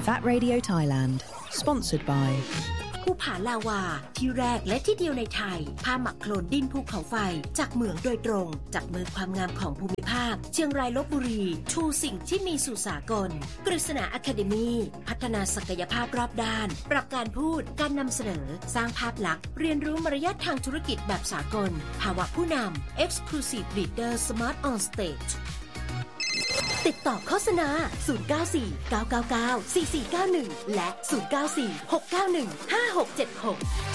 That Radio Thailand sponsored by ภูผาลาวาที่แรกและที่เดียวในไทยผ้าหมักโคลนดินภูเขาไฟจากเหมืองโดยตรงจากมือความงามของภูมิภาคเชียงรายลพบุรีชูสิ่งที่มีสู่สากลกฤษณาอะคาเดมีพัฒนาศักยภาพรอบด้านปรับการพูดการนำเสนอสร้างภาพลักษณ์เรียนรู้มารยาททางธุรกิจแบบสากลภาวะผู้นำ Exclusive Leader Smart on Stage ติดต่อโฆษณา094 999 4491และ094 691 5676